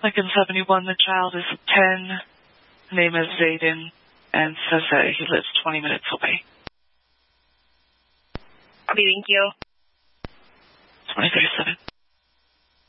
Lincoln 71, the child is 10, name is Zayden, and says that he lives 20 minutes away. Okay, thank you. 2037.